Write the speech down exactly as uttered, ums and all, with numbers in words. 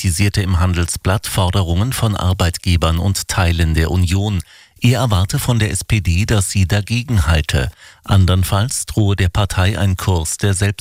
kritisierte im Handelsblatt Forderungen von Arbeitgebern und Teilen der Union. Er erwarte von der S P D, dass sie dagegen halte. Andernfalls drohe der Partei ein Kurs der Selbst